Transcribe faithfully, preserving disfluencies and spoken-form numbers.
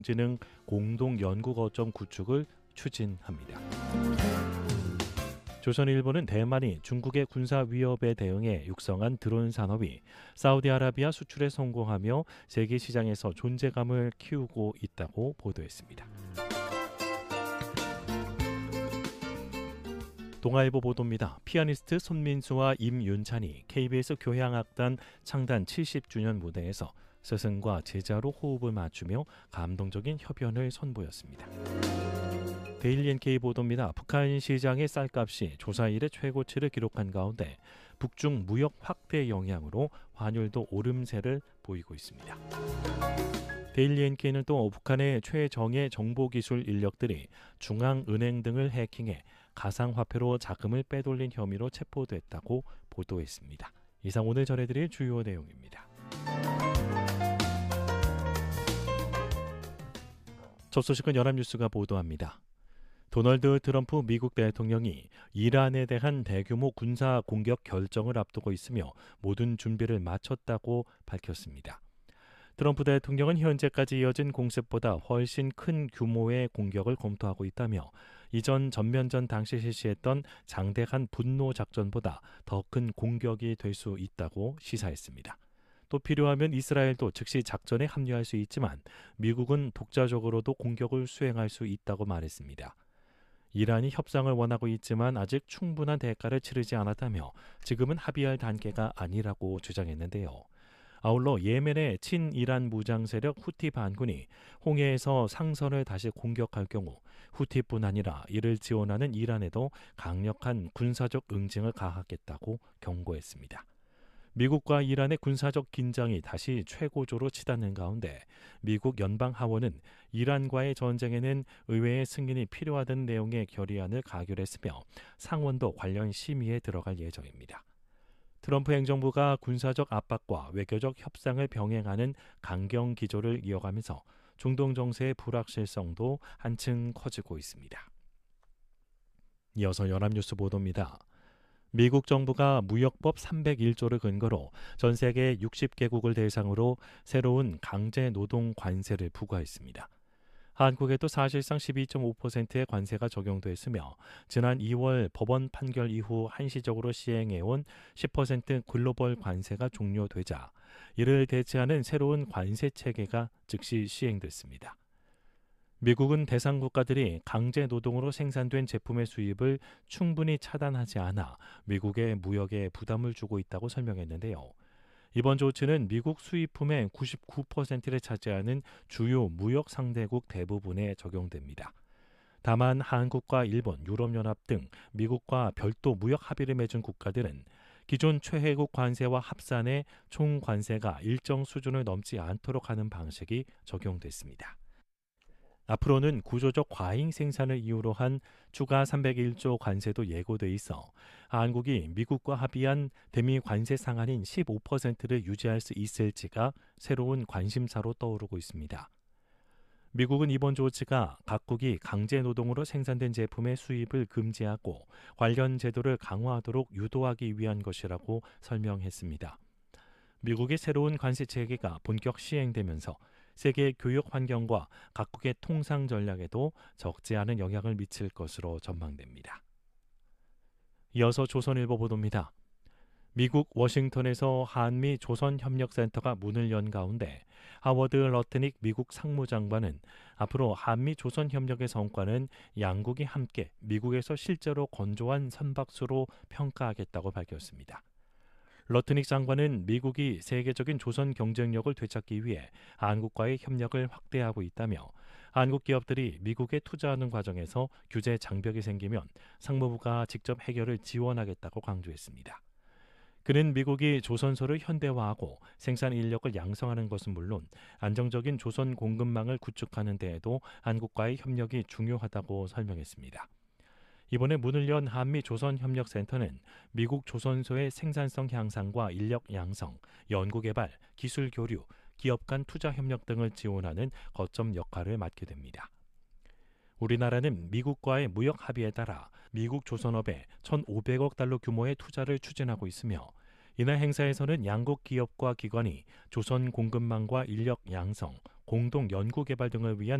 지능 공동 연구 거점 구축을 추진합니다. 조선일보는 대만이 중국의 군사 위협에 대응해 육성한 드론 산업이 사우디아라비아 수출에 성공하며 세계 시장에서 존재감을 키우고 있다고 보도했습니다. 동아일보 보도입니다. 피아니스트 손민수와 임윤찬이 케이비에스 교향악단 창단 칠십 주년 무대에서 스승과 제자로 호흡을 맞추며 감동적인 협연을 선보였습니다. 데일리 엔케이 보도입니다. 북한 시장의 쌀값이 조사 이래 최고치를 기록한 가운데 북중 무역 확대 영향으로 환율도 오름세를 보이고 있습니다. 데일리 엔케이는 또 북한의 최정예 정보기술 인력들이 중앙은행 등을 해킹해 가상화폐로 자금을 빼돌린 혐의로 체포됐다고 보도했습니다. 이상 오늘 전해드릴 주요 내용입니다. 첫 소식은 연합뉴스가 보도합니다. 도널드 트럼프 미국 대통령이 이란에 대한 대규모 군사 공격 결정을 앞두고 있으며 모든 준비를 마쳤다고 밝혔습니다. 트럼프 대통령은 현재까지 이어진 공습보다 훨씬 큰 규모의 공격을 검토하고 있다며 이전 전면전 당시 실시했던 장대한 분노 작전보다 더 큰 공격이 될 수 있다고 시사했습니다. 또 필요하면 이스라엘도 즉시 작전에 합류할 수 있지만 미국은 독자적으로도 공격을 수행할 수 있다고 말했습니다. 이란이 협상을 원하고 있지만 아직 충분한 대가를 치르지 않았다며 지금은 합의할 단계가 아니라고 주장했는데요. 아울러 예멘의 친이란 무장 세력 후티 반군이 홍해에서 상선을 다시 공격할 경우 후티뿐 아니라 이를 지원하는 이란에도 강력한 군사적 응징을 가하겠다고 경고했습니다. 미국과 이란의 군사적 긴장이 다시 최고조로 치닫는 가운데 미국 연방 하원은 이란과의 전쟁에는 의회의 승인이 필요하다는 내용의 결의안을 가결했으며 상원도 관련 심의에 들어갈 예정입니다. 트럼프 행정부가 군사적 압박과 외교적 협상을 병행하는 강경 기조를 이어가면서 중동 정세의 불확실성도 한층 커지고 있습니다. 이어서 연합뉴스 보도입니다. 미국 정부가 무역법 삼백일 조를 근거로 전 세계 육십 개국을 대상으로 새로운 강제 노동 관세를 부과했습니다. 한국에도 사실상 십이 점 오 퍼센트의 관세가 적용됐으며 지난 이월 법원 판결 이후 한시적으로 시행해온 십 퍼센트 글로벌 관세가 종료되자 이를 대체하는 새로운 관세 체계가 즉시 시행됐습니다. 미국은 대상 국가들이 강제 노동으로 생산된 제품의 수입을 충분히 차단하지 않아 미국의 무역에 부담을 주고 있다고 설명했는데요. 이번 조치는 미국 수입품의 구십구 퍼센트를 차지하는 주요 무역 상대국 대부분에 적용됩니다. 다만 한국과 일본, 유럽연합 등 미국과 별도 무역 합의를 맺은 국가들은 기존 최혜국 관세와 합산해 총 관세가 일정 수준을 넘지 않도록 하는 방식이 적용됐습니다. 앞으로는 구조적 과잉 생산을 이유로 한 추가 삼백일 조 관세도 예고돼 있어 한국이 미국과 합의한 대미 관세 상한인 십오 퍼센트를 유지할 수 있을지가 새로운 관심사로 떠오르고 있습니다. 미국은 이번 조치가 각국이 강제 노동으로 생산된 제품의 수입을 금지하고 관련 제도를 강화하도록 유도하기 위한 것이라고 설명했습니다. 미국의 새로운 관세 체계가 본격 시행되면서 세계 교육 환경과 각국의 통상 전략에도 적지 않은 영향을 미칠 것으로 전망됩니다. 이어서 조선일보 보도입니다. 미국 워싱턴에서 한미 조선협력센터가 문을 연 가운데 하워드 러트닉 미국 상무장관은 앞으로 한미 조선협력의 성과는 양국이 함께 미국에서 실제로 건조한 선박수로 평가하겠다고 밝혔습니다. 러트닉 장관은 미국이 세계적인 조선 경쟁력을 되찾기 위해 한국과의 협력을 확대하고 있다며 한국 기업들이 미국에 투자하는 과정에서 규제 장벽이 생기면 상무부가 직접 해결을 지원하겠다고 강조했습니다. 그는 미국이 조선소를 현대화하고 생산 인력을 양성하는 것은 물론 안정적인 조선 공급망을 구축하는 데에도 한국과의 협력이 중요하다고 설명했습니다. 이번에 문을 연 한미조선협력센터는 미국 조선소의 생산성 향상과 인력 양성, 연구개발, 기술 교류, 기업 간 투자 협력 등을 지원하는 거점 역할을 맡게 됩니다. 우리나라는 미국과의 무역 합의에 따라 미국 조선업에 천오백억 달러 규모의 투자를 추진하고 있으며 이날 행사에서는 양국 기업과 기관이 조선 공급망과 인력 양성, 공동 연구 개발 등을 위한